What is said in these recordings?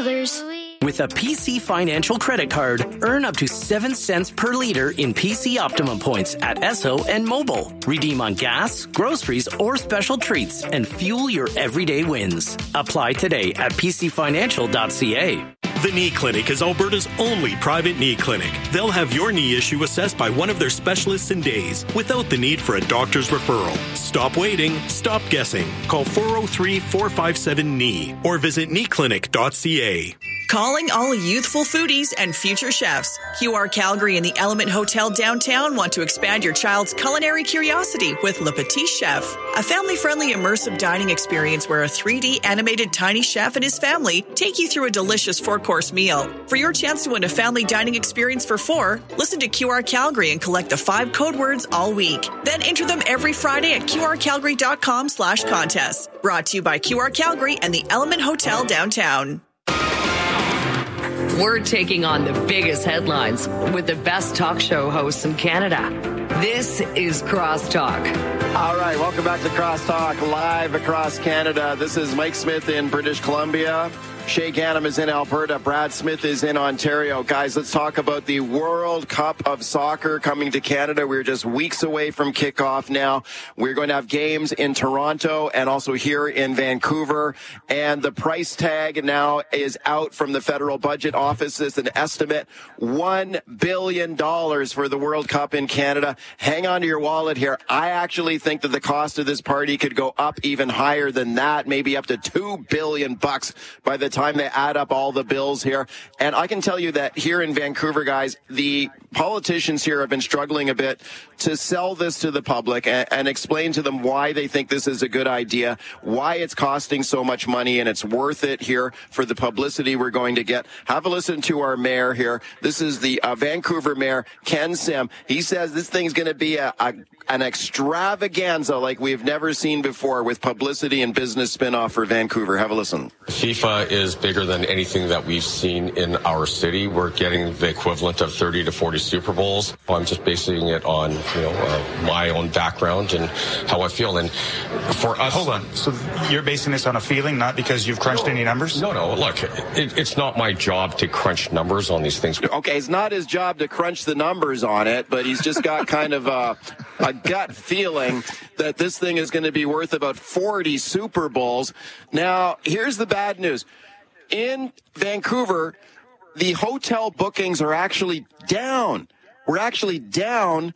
Oilers. With a PC Financial credit card, earn up to 7 cents per liter in PC Optimum points at Esso and Mobile. Redeem on gas, groceries, or special treats and fuel your everyday wins. Apply today at pcfinancial.ca. The Knee Clinic is Alberta's only private knee clinic. They'll have your knee issue assessed by one of their specialists in days without the need for a doctor's referral. Stop waiting. Stop guessing. Call 403-457-KNEE or visit kneeclinic.ca. Calling all youthful foodies and future chefs. QR Calgary and the Element Hotel downtown want to expand your child's culinary curiosity with Le Petit Chef, a family-friendly immersive dining experience where a 3D animated tiny chef and his family take you through a delicious 4-course meal. For your chance to win a family dining experience for 4, listen to QR Calgary and collect the 5 code words all week. Then enter them every Friday at qrcalgary.com/contest. Brought to you by QR Calgary and the Element Hotel downtown. We're taking on the biggest headlines with the best talk show hosts in Canada. This is Crosstalk. All right, welcome back to Crosstalk, live across Canada. This is Mike Smith in British Columbia. Shay Gannam is in Alberta. Brad Smith is in Ontario. Guys, let's talk about the World Cup of Soccer coming to Canada. We're just weeks away from kickoff now. We're going to have games in Toronto and also here in Vancouver. And the price tag now is out from the federal budget office. It's an estimate $1 billion for the World Cup in Canada. Hang on to your wallet here. I actually think that the cost of this party could go up even higher than that, maybe up to $2 billion by the time they add up all the bills here. And I can tell you that here in Vancouver, guys, the politicians here have been struggling a bit to sell this to the public and explain to them why they think this is a good idea, why it's costing so much money, and it's worth it here for the publicity we're going to get. Have a listen to our mayor here. This is the Vancouver mayor, Ken Sim. He says this thing's going to be an extravaganza like we've never seen before with publicity and business spinoff for Vancouver. Have a listen. FIFA is bigger than anything that we've seen in our city. We're getting the equivalent of 30 to 40 Super Bowls. I'm just basing it on, my own background and how I feel. And for us... Hold on. So you're basing this on a feeling, not because you've crunched any numbers? No. Look, it's not my job to crunch numbers on these things. Okay, it's not his job to crunch the numbers on it, but he's just got kind of a gut feeling that this thing is going to be worth about 40 Super Bowls. Now, here's the bad news. In Vancouver, the hotel bookings are actually down. We're actually down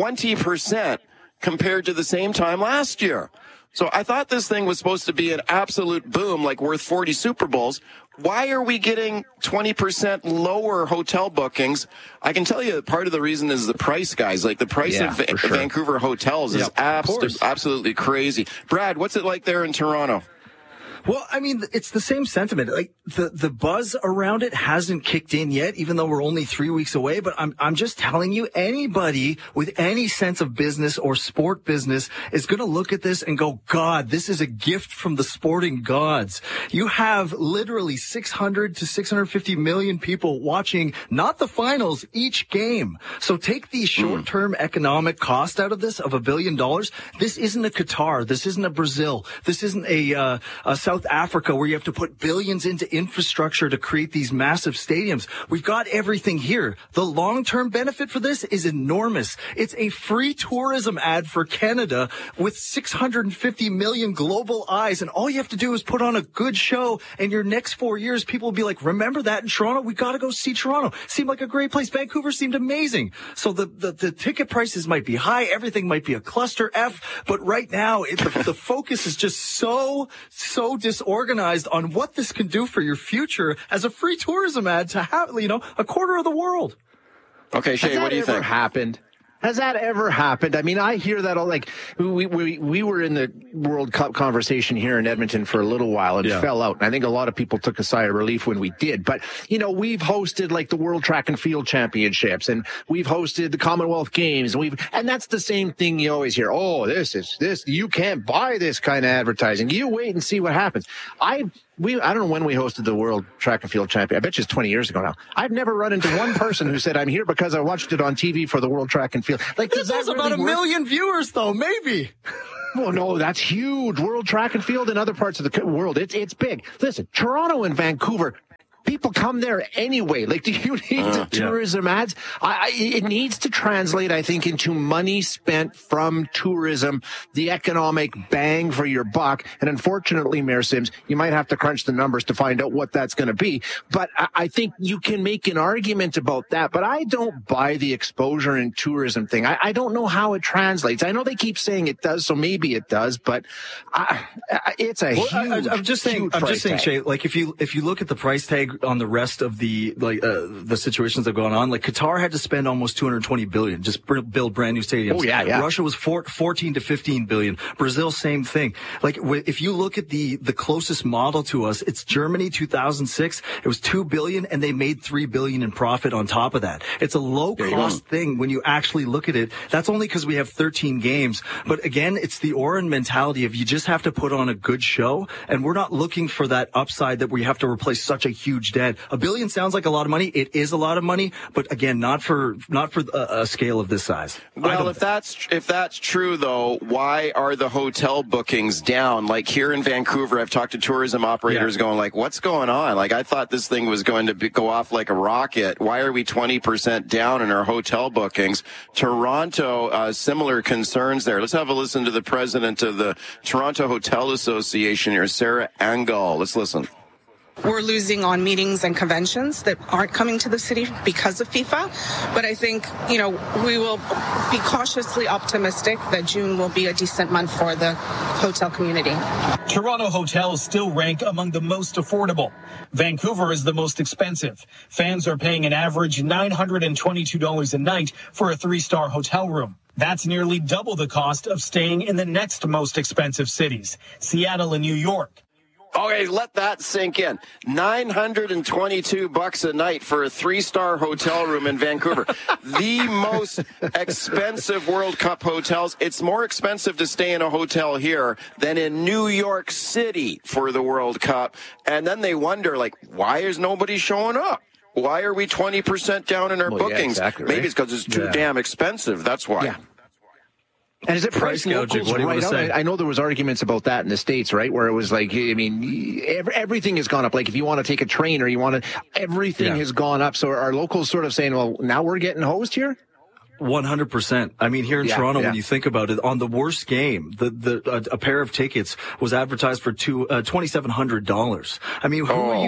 20% compared to the same time last year. So I thought this thing was supposed to be an absolute boom, like worth 40 Super Bowls. Why are we getting 20% lower hotel bookings? I can tell you that part of the reason is the price, guys. Like the price of Vancouver hotels is absolutely crazy. Brad, what's it like there in Toronto? Well, I mean, it's the same sentiment. Like the buzz around it hasn't kicked in yet, even though we're only 3 weeks away. But I'm just telling you, anybody with any sense of business or sport business is going to look at this and go, God, this is a gift from the sporting gods. You have literally 600 to 650 million people watching, not the finals, each game. So take the short-term economic cost out of this of $1 billion. This isn't a Qatar. This isn't a Brazil. This isn't a South Africa where you have to put billions into infrastructure to create these massive stadiums. We've got everything here. The long-term benefit for this is enormous. It's a free tourism ad for Canada with 650 million global eyes, and all you have to do is put on a good show, and your next 4 years, people will be like, remember that in Toronto? We got to go see Toronto. Seemed like a great place. Vancouver seemed amazing. So the ticket prices might be high. Everything might be a cluster F, but right now, the focus is just so disorganized on what this can do for your future as a free tourism ad to have, a quarter of the world. Okay, Shay, what do you think? Has that ever happened? I mean, I hear that all, like, we were in the World Cup conversation here in Edmonton for a little while and it fell out. And I think a lot of people took a sigh of relief when we did. But, we've hosted like the World Track and Field Championships and we've hosted the Commonwealth Games and that's the same thing you always hear. Oh, this, you can't buy this kind of advertising. You wait and see what happens. I don't know when we hosted the World Track and Field Champion. I bet you it's 20 years ago now. I've never run into one person who said, I'm here because I watched it on TV for the World Track and Field. Like, does that really about 1 million viewers, though, maybe. Well, no, that's huge. World Track and Field in other parts of the world. It's big. Listen, Toronto and Vancouver, people come there anyway. Like, do you need the tourism ads? It needs to translate, I think, into money spent from tourism, the economic bang for your buck. And unfortunately, Mayor Sims, you might have to crunch the numbers to find out what that's going to be. But I think you can make an argument about that. But I don't buy the exposure and tourism thing. I don't know how it translates. I know they keep saying it does, so maybe it does. But it's a huge. I'm just saying, Shay. Like, if you look at the price tag on the rest of the situations that have gone on, like Qatar had to spend almost $220 billion just build brand new stadiums. Oh yeah. Russia was 14 to 15 billion. Brazil, same thing. Like, if you look at the closest model to us, it's Germany, 2006. It was $2 billion, and they made $3 billion in profit on top of that. It's a low cost thing when you actually look at it. That's only because we have 13 games. But again, it's the Oren mentality of you just have to put on a good show, and we're not looking for that upside that we have to replace such a huge debt. $1 billion sounds like a lot of money. It is a lot of money, but again, not for a scale of this size. Well, if that's true, though, why are the hotel bookings down? Like here in Vancouver, I've talked to tourism operators going like, what's going on? Like, I thought this thing was going to go off like a rocket. Why are we 20% down in our hotel bookings? Toronto, similar concerns there. Let's have a listen to the president of the Toronto Hotel Association here, Sarah Angle. Let's listen. We're losing on meetings and conventions that aren't coming to the city because of FIFA. But I think, we will be cautiously optimistic that June will be a decent month for the hotel community. Toronto hotels still rank among the most affordable. Vancouver is the most expensive. Fans are paying an average $922 a night for a 3-star hotel room. That's nearly double the cost of staying in the next most expensive cities, Seattle and New York. Okay, let that sink in. $922 a night for a 3-star hotel room in Vancouver. The most expensive World Cup hotels. It's more expensive to stay in a hotel here than in New York City for the World Cup. And then they wonder, like, why is nobody showing up? Why are we 20% down in our bookings? Yeah, exactly, right? Maybe it's because it's too damn expensive. That's why. Yeah. And is it price gouging? What do you want to say? I know there was arguments about that in the States, right? Where it was like, I mean, everything has gone up. Like if you want to take a train or everything has gone up. So are locals sort of saying, well, now we're getting hosed here? 100%. I mean, here in Toronto, when you think about it, on the worst game, a pair of tickets was advertised for $2,700. I mean,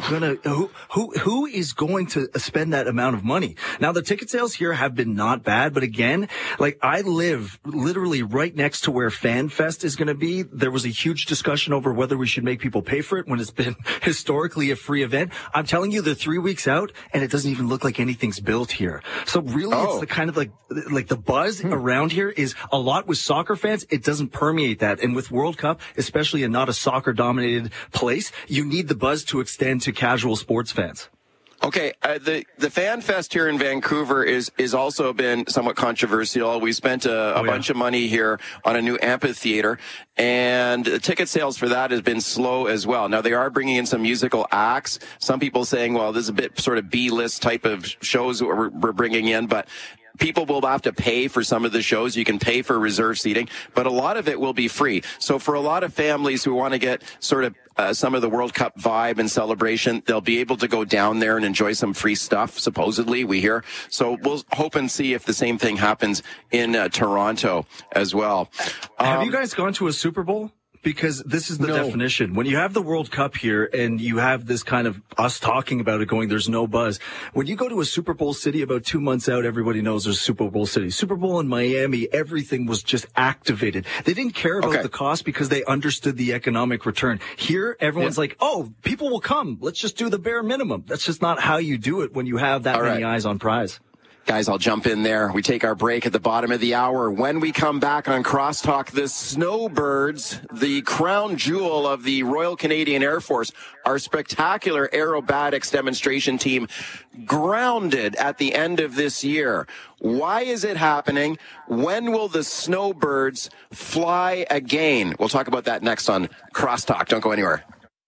who is going to spend that amount of money? Now, the ticket sales here have been not bad, but again, like I live literally right next to where FanFest is going to be. There was a huge discussion over whether we should make people pay for it when it's been historically a free event. I'm telling you, they're 3 weeks out and it doesn't even look like anything's built here. So really, it's the kind of like the buzz around here is a lot with soccer fans. It doesn't permeate that. And with World Cup, especially in not a soccer dominated place, you need the buzz to extend to casual sports fans. Okay, the Fan Fest here in Vancouver is also been somewhat controversial. We spent a bunch of money here on a new amphitheater, and the ticket sales for that has been slow as well. Now, they are bringing in some musical acts. Some people saying, well, this is a bit sort of B-list type of shows that we're bringing in, but people will have to pay for some of the shows. You can pay for reserve seating, but a lot of it will be free. So for a lot of families who want to get sort of some of the World Cup vibe and celebration, they'll be able to go down there and enjoy some free stuff, supposedly, we hear. So we'll hope and see if the same thing happens in Toronto as well. Have you guys gone to a Super Bowl? Because this is the definition. When you have the World Cup here and you have this kind of us talking about it going, there's no buzz. When you go to a Super Bowl city about 2 months out, everybody knows there's a Super Bowl city. Super Bowl in Miami, everything was just activated. They didn't care about the cost because they understood the economic return. Here, everyone's like, oh, people will come. Let's just do the bare minimum. That's just not how you do it when you have that many eyes on prize. Guys, I'll jump in there. We take our break at the bottom of the hour. When we come back on Crosstalk, the Snowbirds, the crown jewel of the Royal Canadian Air Force, our spectacular aerobatics demonstration team, grounded at the end of this year. Why is it happening? When will the Snowbirds fly again? We'll talk about that next on Crosstalk. Don't go anywhere.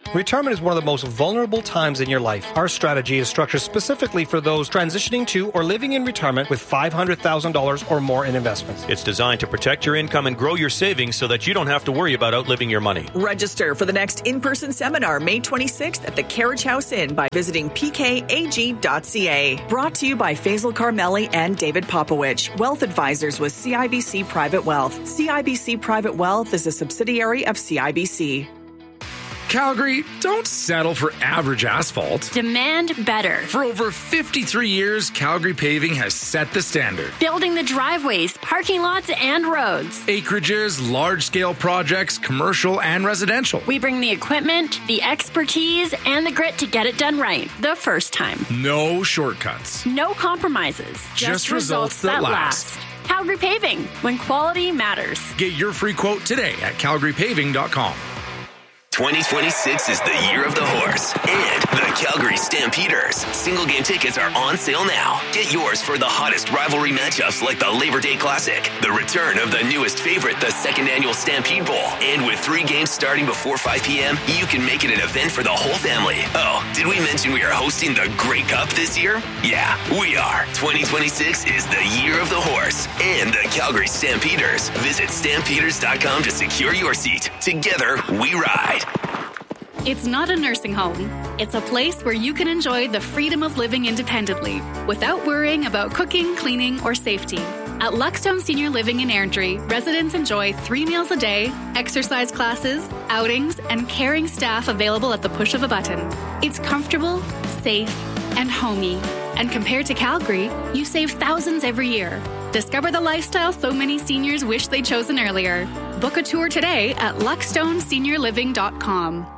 Retirement is one of the most vulnerable times in your life. Our strategy is structured specifically for those transitioning to or living in retirement with $500,000 or more in investments. It's designed to protect your income and grow your savings so that you don't have to worry about outliving your money. Register for the next in-person seminar May 26th at the Carriage House Inn by visiting pkag.ca. Brought to you by Faisal Carmeli and David Popowich, Wealth Advisors with CIBC Private Wealth. CIBC Private Wealth is a subsidiary of CIBC. Calgary, don't settle for average asphalt. Demand better. For over 53 years, Calgary Paving has set the standard. Building the driveways, parking lots, and roads. Acreages, large-scale projects, commercial and residential. We bring the equipment, the expertise, and the grit to get it done right the first time. No shortcuts. No compromises. Just results that last. Calgary Paving, when quality matters. Get your free quote today at calgarypaving.com. 2026 is the year of the horse and the Calgary Stampeders. Single game tickets are on sale now. Get yours for the hottest rivalry matchups like the Labor Day Classic, the return of the newest favorite, the second annual Stampede Bowl. And with 3 games starting before 5 p.m., you can make it an event for the whole family. Oh, did we mention we are hosting the Grey Cup this year? Yeah, we are. 2026 is the year of the horse and the Calgary Stampeders. Visit stampeders.com to secure your seat. Together, we ride. It's not a nursing home. It's a place where you can enjoy the freedom of living independently without worrying about cooking, cleaning, or safety. At Luckstone Senior Living in Airdrie, residents enjoy 3 meals a day, exercise classes, outings, and caring staff available at the push of a button. It's comfortable, safe, and homey. And compared to Calgary, you save thousands every year. Discover the lifestyle so many seniors wish they'd chosen earlier. Book a tour today at luckstoneseniorliving.com.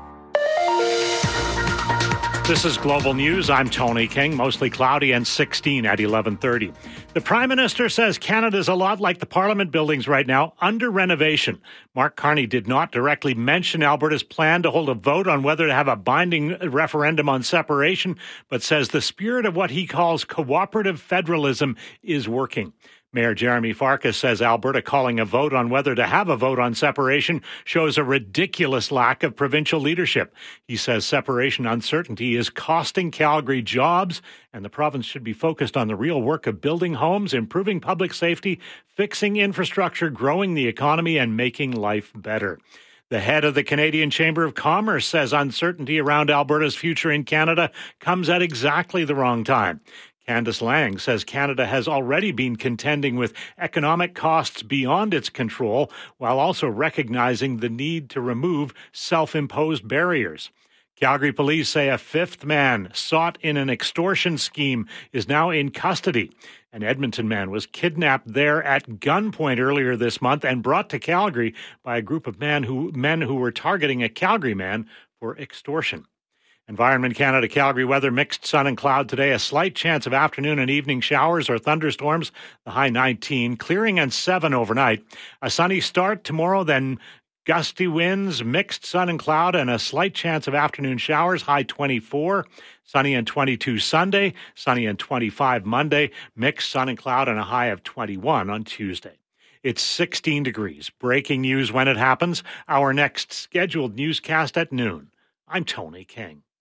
This is Global News. I'm Tony King. Mostly cloudy and 16 at 11:30. The Prime Minister says Canada's a lot like the Parliament buildings right now, under renovation. Mark Carney did not directly mention Alberta's plan to hold a vote on whether to have a binding referendum on separation, but says the spirit of what he calls cooperative federalism is working. Mayor Jeremy Farkas says Alberta calling a vote on whether to have a vote on separation shows a ridiculous lack of provincial leadership. He says separation uncertainty is costing Calgary jobs, and the province should be focused on the real work of building homes, improving public safety, fixing infrastructure, growing the economy, and making life better. The head of the Canadian Chamber of Commerce says uncertainty around Alberta's future in Canada comes at exactly the wrong time. Candice Lang says Canada has already been contending with economic costs beyond its control, while also recognizing the need to remove self-imposed barriers. Calgary police say a 5th man sought in an extortion scheme is now in custody. An Edmonton man was kidnapped there at gunpoint earlier this month and brought to Calgary by a group of men who were targeting a Calgary man for extortion. Environment Canada Calgary weather, mixed sun and cloud today. A slight chance of afternoon and evening showers or thunderstorms. The high 19, clearing and 7 overnight. A sunny start tomorrow, then gusty winds, mixed sun and cloud, and a slight chance of afternoon showers. High 24. Sunny and 22 Sunday. Sunny and 25 Monday. Mixed sun and cloud and a high of 21 on Tuesday. It's 16 degrees. Breaking news when it happens. Our next scheduled newscast at noon. I'm Tony King.